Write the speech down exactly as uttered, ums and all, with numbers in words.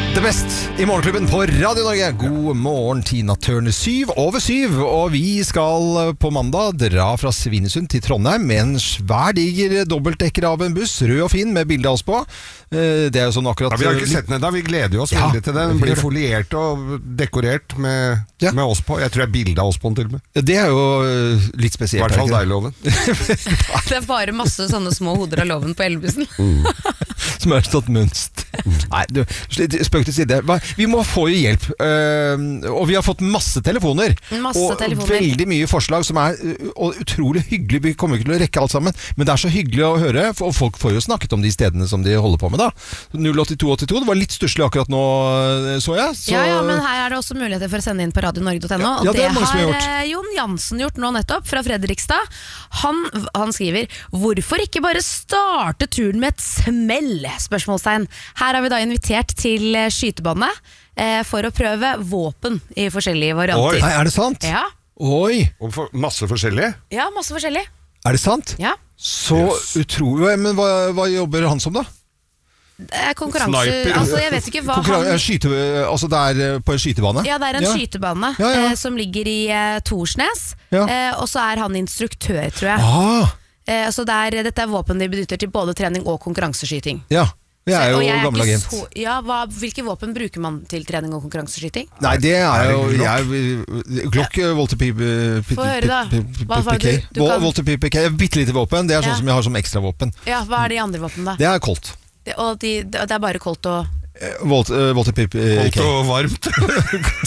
Det best i Morgenklubben på Radio Norge. God morgen, Tina Turner. Syv over syv, og vi skal på mandag dra fra Svinesund til Trondheim med en svær diger dobbeltdekker av en buss, rød og fin, med bilde av oss på. Det er jo sånn akkurat... Ja, vi har ikke sett den enda, vi gleder oss veldig ja, til den. Den blir foliert og dekorert med, ja. med oss på. Jeg tror det er bilde av oss på den til og med. Det er jo litt spesielt. I hvert fall deg, Loven. Det er bare masse sånne små hoder av Loven på elbussen. Mm. Som har stått munst. Mm. Nei, du, spøk til side. Vi må få jo hjelp. Uh, og vi har fått masse telefoner. Masse og telefoner. veldig mye forslag som er uh, utrolig hyggelig. Vi kommer ikke til å rekke alt sammen, men det er så hyggelig å høre, og folk får jo snakket om de stedene som de holder på med da. null åtte to åtte to, det var litt stusslig akkurat nå, så jeg. Så... Ja, ja, men her er det også muligheter for å sende inn på radio norge punktum no, og ja, det, det har, har Jon Jansen gjort nå nettopp, fra Fredrikstad. Han, han skriver, hvorfor ikke bare starte turen med et smell? Spørsmålstegn. Her har vi da invitert til skytebane eh, for å prøve våpen i forskjellige varianter. Oi, er det sant? Ja. Oi. Og for masse forskjellige? Ja, masse forskjellige. Er det sant? Ja. Så yes. utrolig. Men hva, hva jobber han som da? Konkurranse, Sniper. Altså jeg vet ikke hva han... Skyte, altså det er på en skytebane? Ja, det er en ja. skytebane ja, ja. Eh, som ligger i eh, Torsnes ja. eh, og så er han instruktør, tror jeg ah. eh, Så det er, dette er våpen de benytter til både trening og konkurranseskyting. Ja, jeg er jo jeg gammel agent så, ja, hva, Hvilke våpen bruker man til trening og konkurranseskyting? Nei, det er jo Glock, Walther P K. Få høre da Hva var det du, du kan... Walther P K, bitte lite våpen. Det er sånn ja. som jeg har som ekstra våpen. Ja, hva er de andre våpen da? Det er Colt. Det, og de, det er bare Colt og Walter P K. Colt og varmt.